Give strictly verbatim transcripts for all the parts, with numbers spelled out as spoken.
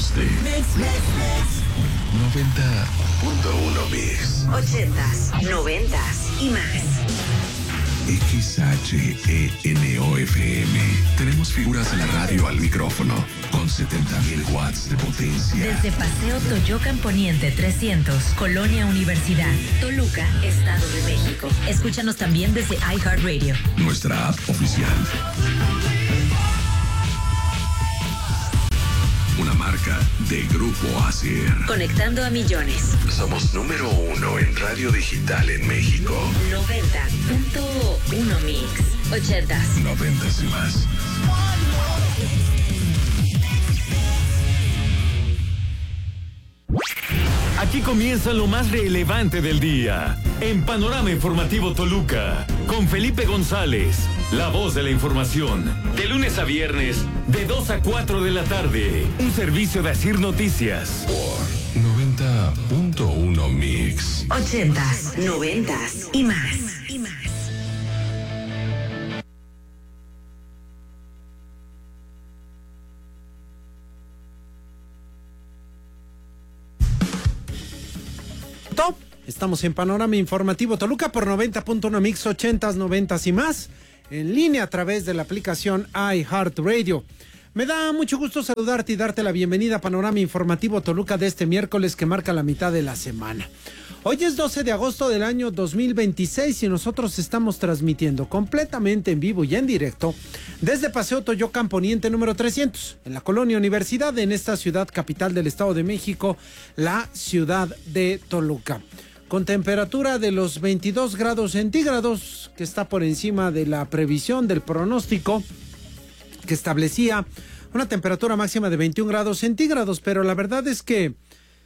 de Mix, mix, mix. noventa punto uno Mix. Ochentas, noventas y más. X H E N O F M. Tenemos figuras de la radio al micrófono con setenta mil watts de potencia. Desde Paseo Toyocan Poniente trescientos, Colonia Universidad, Toluca, Estado de México. Escúchanos también desde iHeartRadio. Nuestra app oficial. Una marca de Grupo Asir. Conectando a millones. Somos número uno en radio digital en México. noventa punto uno Mix. Ochentas. Noventas y más. Aquí comienza lo más relevante del día. En Panorama Informativo Toluca, con Felipe González, la voz de la información. De lunes a viernes, de dos a cuatro de la tarde. Un servicio de Asir Noticias. Por noventa punto uno Mix. Ochentas, noventas y más. Y más. Estamos en Panorama Informativo Toluca por noventa punto uno Mix, ochentas, noventas y más, en línea a través de la aplicación iHeartRadio. Me da mucho gusto saludarte y darte la bienvenida a Panorama Informativo Toluca de este miércoles que marca la mitad de la semana. Hoy es doce de agosto del año dos mil veintiséis y nosotros estamos transmitiendo completamente en vivo y en directo desde Paseo Toyocan Poniente número trescientos, en la Colonia Universidad, en esta ciudad capital del Estado de México, la ciudad de Toluca. Con temperatura de los veintidós grados centígrados, que está por encima de la previsión del pronóstico que establecía una temperatura máxima de veintiún grados centígrados, pero la verdad es que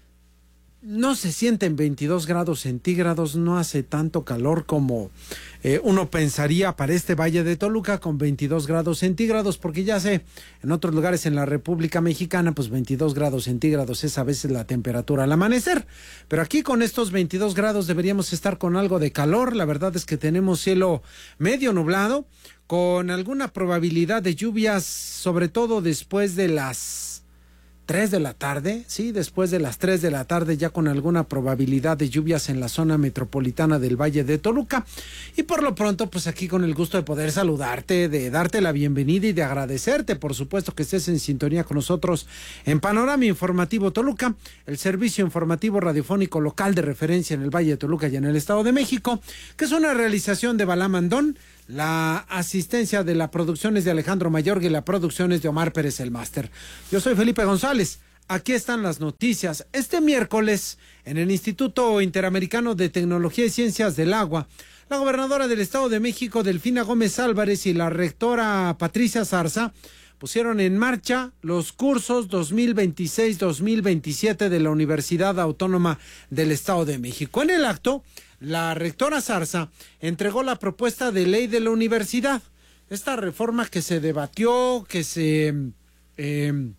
no se sienten veintidós grados centígrados, no hace tanto calor como eh, uno pensaría para este Valle de Toluca con veintidós grados centígrados, porque ya sé, en otros lugares en la República Mexicana, pues veintidós grados centígrados es a veces la temperatura al amanecer, pero aquí con estos veintidós grados deberíamos estar con algo de calor. La verdad es que tenemos cielo medio nublado, con alguna probabilidad de lluvias, sobre todo después de las tres de la tarde, sí, después de las tres de la tarde, ya con alguna probabilidad de lluvias en la zona metropolitana del Valle de Toluca. Y por lo pronto, pues aquí con el gusto de poder saludarte, de darte la bienvenida y de agradecerte, por supuesto, que estés en sintonía con nosotros en Panorama Informativo Toluca, el servicio informativo radiofónico local de referencia en el Valle de Toluca y en el Estado de México, que es una realización de Balá Mandón. La asistencia de la producción es de Alejandro Mayorga y la producción es de Omar Pérez, el máster. Yo soy Felipe González. Aquí están las noticias. Este miércoles, en el Instituto Interamericano de Tecnología y Ciencias del Agua, la gobernadora del Estado de México, Delfina Gómez Álvarez, y la rectora Patricia Zarza pusieron en marcha los cursos dos mil veintiséis dos mil veintisiete de la Universidad Autónoma del Estado de México. En el acto, la rectora Zarza entregó la propuesta de ley de la universidad. Esta reforma que se debatió, que se eh,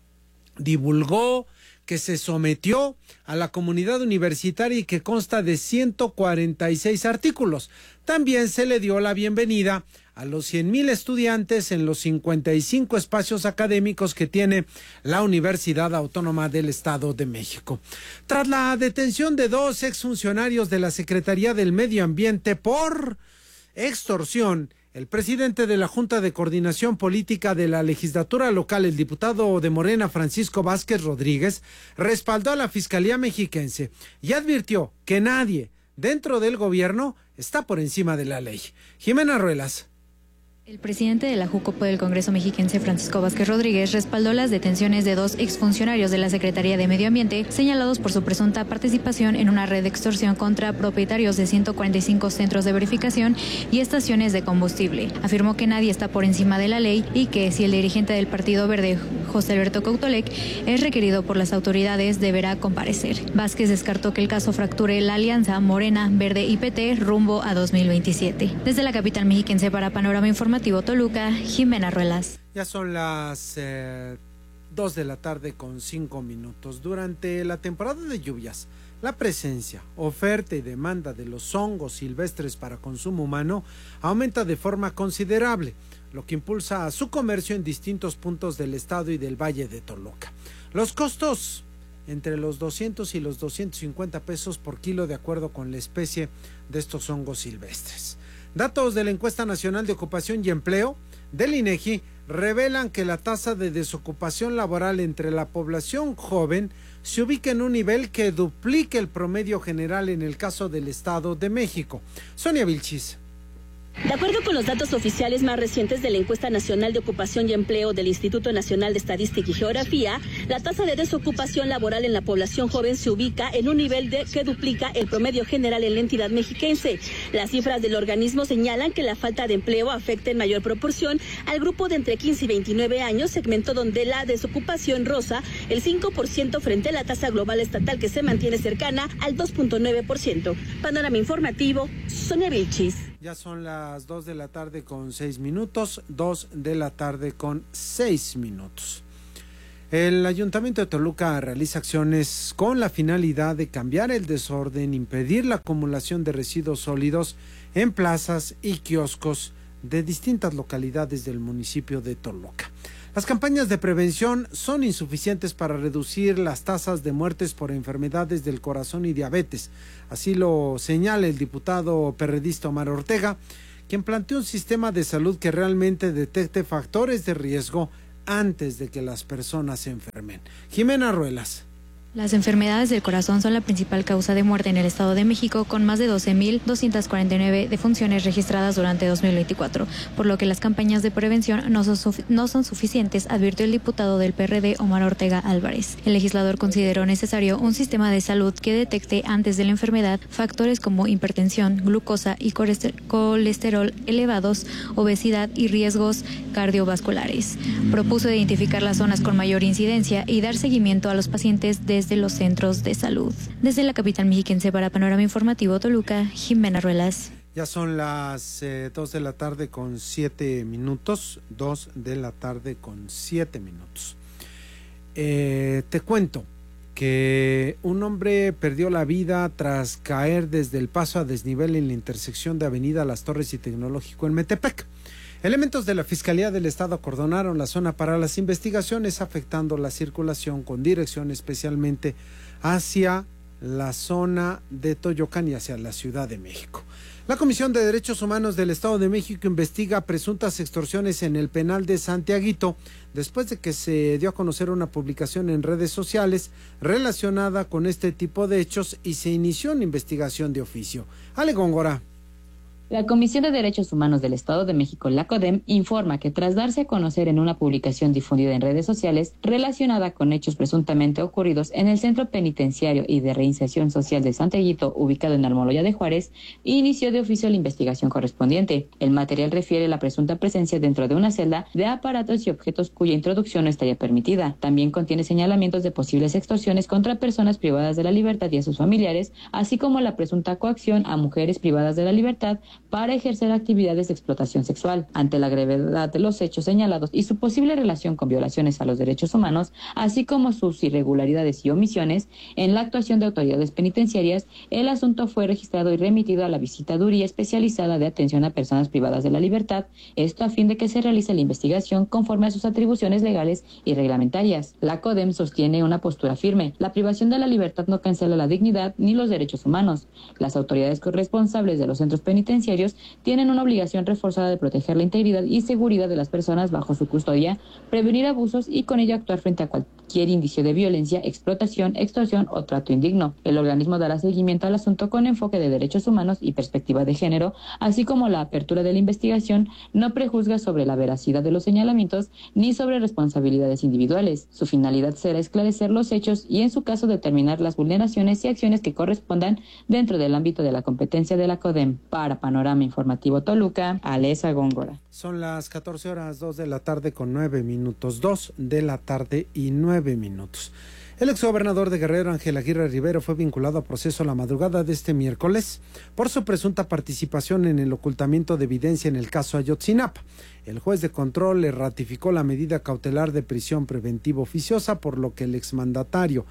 divulgó, que se sometió a la comunidad universitaria y que consta de ciento cuarenta y seis artículos. También se le dio la bienvenida a los cien mil estudiantes en los cincuenta y cinco espacios académicos que tiene la Universidad Autónoma del Estado de México. Tras la detención de dos exfuncionarios de la Secretaría del Medio Ambiente por extorsión, el presidente de la Junta de Coordinación Política de la legislatura local, el diputado de Morena, Francisco Vázquez Rodríguez, respaldó a la Fiscalía Mexiquense y advirtió que nadie dentro del gobierno está por encima de la ley. Jimena Ruelas. El presidente de la Jucopo del Congreso Mexiquense, Francisco Vázquez Rodríguez, respaldó las detenciones de dos exfuncionarios de la Secretaría de Medio Ambiente señalados por su presunta participación en una red de extorsión contra propietarios de ciento cuarenta y cinco centros de verificación y estaciones de combustible. Afirmó que nadie está por encima de la ley y que si el dirigente del Partido Verde, José Alberto Coutoulec, es requerido por las autoridades, deberá comparecer. Vázquez descartó que el caso fracture la alianza Morena, Verde y P T rumbo a dos mil veintisiete. Desde la capital mexiquense para Panorama Informativo Toluca, Jimena Ruelas. Ya son las eh, dos de la tarde con cinco minutos. Durante la temporada de lluvias, la presencia, oferta y demanda de los hongos silvestres para consumo humano aumenta de forma considerable, lo que impulsa a su comercio en distintos puntos del estado y del Valle de Toluca. Los costos entre los doscientos y los doscientos cincuenta pesos por kilo de acuerdo con la especie de estos hongos silvestres. Datos de la Encuesta Nacional de Ocupación y Empleo del INEGI revelan que la tasa de desocupación laboral entre la población joven se ubica en un nivel que duplica el promedio general en el caso del Estado de México. Sonia Vilchis. De acuerdo con los datos oficiales más recientes de la Encuesta Nacional de Ocupación y Empleo del Instituto Nacional de Estadística y Geografía, la tasa de desocupación laboral en la población joven se ubica en un nivel de que duplica el promedio general en la entidad mexiquense. Las cifras del organismo señalan que la falta de empleo afecta en mayor proporción al grupo de entre quince y veintinueve años, segmento donde la desocupación roza el cinco por ciento frente a la tasa global estatal que se mantiene cercana al dos punto nueve por ciento. Panorama informativo, Sonia Vilchis. Ya son las dos de la tarde con seis minutos, dos de la tarde con seis minutos. El Ayuntamiento de Toluca realiza acciones con la finalidad de cambiar el desorden, impedir la acumulación de residuos sólidos en plazas y kioscos de distintas localidades del municipio de Toluca. Las campañas de prevención son insuficientes para reducir las tasas de muertes por enfermedades del corazón y diabetes. Así lo señala el diputado perredista Omar Ortega, quien planteó un sistema de salud que realmente detecte factores de riesgo antes de que las personas se enfermen. Jimena Ruelas. Las enfermedades del corazón son la principal causa de muerte en el Estado de México, con más de doce mil doscientas cuarenta y nueve defunciones registradas durante dos mil veinticuatro, por lo que las campañas de prevención no son, no son suficientes, advirtió el diputado del P R D, Omar Ortega Álvarez. El legislador consideró necesario un sistema de salud que detecte antes de la enfermedad factores como hipertensión, glucosa y colesterol elevados, obesidad y riesgos cardiovasculares. Propuso identificar las zonas con mayor incidencia y dar seguimiento a los pacientes de desde los centros de salud. Desde la capital mexiquense para Panorama Informativo Toluca, Jimena Ruelas. Ya son las eh, dos de la tarde con siete minutos, dos de la tarde con siete minutos. Eh, te cuento que un hombre perdió la vida tras caer desde el paso a desnivel en la intersección de Avenida Las Torres y Tecnológico en Metepec. Elementos de la Fiscalía del Estado acordonaron la zona para las investigaciones, afectando la circulación con dirección especialmente hacia la zona de Toyoacán y hacia la Ciudad de México. La Comisión de Derechos Humanos del Estado de México investiga presuntas extorsiones en el penal de Santiaguito, después de que se dio a conocer una publicación en redes sociales relacionada con este tipo de hechos y se inició una investigación de oficio. Ale Góngora. La Comisión de Derechos Humanos del Estado de México, la CODEM, informa que tras darse a conocer en una publicación difundida en redes sociales relacionada con hechos presuntamente ocurridos en el Centro Penitenciario y de Reinserción Social de Santiaguito, ubicado en Almoloya de Juárez, inició de oficio la investigación correspondiente. El material refiere la presunta presencia dentro de una celda de aparatos y objetos cuya introducción no estaría permitida. También contiene señalamientos de posibles extorsiones contra personas privadas de la libertad y a sus familiares, así como la presunta coacción a mujeres privadas de la libertad para ejercer actividades de explotación sexual. Ante la gravedad de los hechos señalados y su posible relación con violaciones a los derechos humanos, así como sus irregularidades y omisiones en la actuación de autoridades penitenciarias, el asunto fue registrado y remitido a la Visitaduría Especializada de Atención a Personas Privadas de la Libertad, esto a fin de que se realice la investigación conforme a sus atribuciones legales y reglamentarias. La CODEM sostiene una postura firme. La privación de la libertad no cancela la dignidad ni los derechos humanos. Las autoridades corresponsables de los centros penitenciarios tienen una obligación reforzada de proteger la integridad y seguridad de las personas bajo su custodia, prevenir abusos y con ello actuar frente a cualquier indicio de violencia, explotación, extorsión o trato indigno. El organismo dará seguimiento al asunto con enfoque de derechos humanos y perspectiva de género, así como la apertura de la investigación no prejuzga sobre la veracidad de los señalamientos ni sobre responsabilidades individuales. Su finalidad será esclarecer los hechos y, en su caso, determinar las vulneraciones y acciones que correspondan dentro del ámbito de la competencia de la CODEM. Para Panorama Informativo Toluca, Alesa Góngora. Son las catorce horas, dos de la tarde con nueve minutos, dos de la tarde y nueve minutos. El exgobernador de Guerrero, Ángel Aguirre Rivero, fue vinculado a proceso la madrugada de este miércoles por su presunta participación en el ocultamiento de evidencia en el caso Ayotzinapa. El juez de control le ratificó la medida cautelar de prisión preventiva oficiosa, por lo que el exmandatario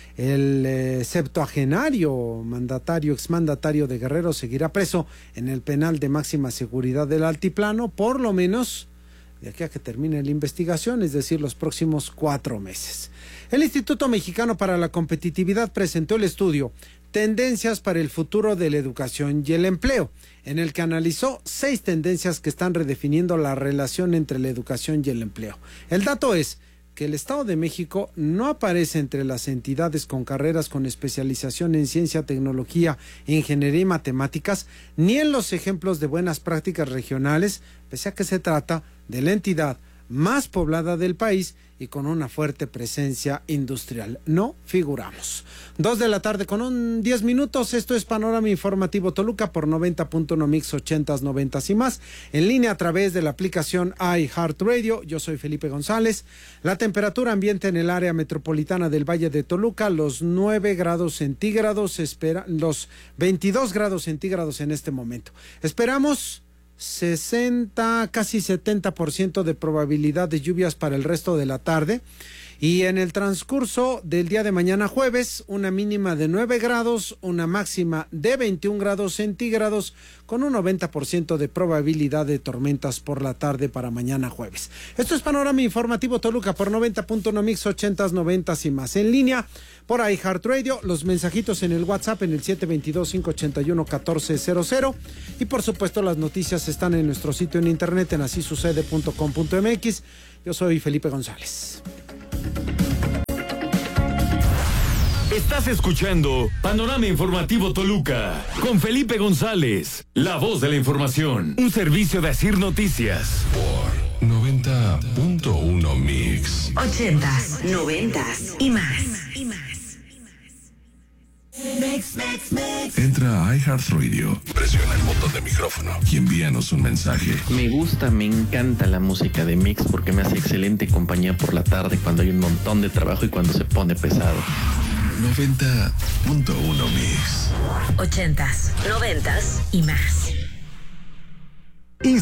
El eh, septuagenario mandatario, exmandatario de Guerrero, seguirá preso en el penal de máxima seguridad del Altiplano, por lo menos de aquí a que termine la investigación, es decir, los próximos cuatro meses. El Instituto Mexicano para la Competitividad presentó el estudio Tendencias para el futuro de la educación y el empleo, en el que analizó seis tendencias que están redefiniendo la relación entre la educación y el empleo. El dato es que el Estado de México no aparece entre las entidades con carreras con especialización en ciencia, tecnología, ingeniería y matemáticas, ni en los ejemplos de buenas prácticas regionales, pese a que se trata de la entidad más poblada del país y con una fuerte presencia industrial. No figuramos. Dos de la tarde con un diez minutos. Esto es Panorama Informativo Toluca por noventa punto uno Mix ochentas, noventas y más. En línea a través de la aplicación iHeartRadio. Yo soy Felipe González. La temperatura ambiente en el área metropolitana del Valle de Toluca, los nueve grados centígrados, espera, los veintidós grados centígrados en este momento. Esperamos sesenta, casi setenta por ciento de probabilidad de lluvias para el resto de la tarde, y en el transcurso del día de mañana jueves, una mínima de nueve grados, una máxima de veintiún grados centígrados, con un noventa por ciento de probabilidad de tormentas por la tarde para mañana jueves. Esto es Panorama Informativo Toluca por noventa punto uno Mix ochentas, noventas y más. En línea por iHeartRadio, los mensajitos en el WhatsApp en el siete dos dos, cinco ocho uno, uno cuatro cero cero, y por supuesto las noticias están en nuestro sitio en internet en así sucede punto com punto mx. Yo soy Felipe González. Estás escuchando Panorama Informativo Toluca con Felipe González, la voz de la información, un servicio de Asir Noticias. Por noventa punto uno Mix. Ochentas, noventas y más. Entra a iHeartRadio, presiona el botón de micrófono y envíanos un mensaje. Me gusta, me encanta la música de Mix porque me hace excelente compañía por la tarde cuando hay un montón de trabajo y cuando se pone pesado. noventa punto uno Mix. Ochentas, noventas y más.